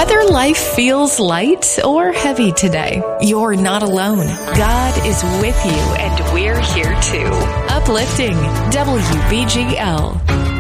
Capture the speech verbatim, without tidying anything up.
Whether life feels light or heavy today, you're not alone. God is with you, and we're here too. Uplifting W B G L.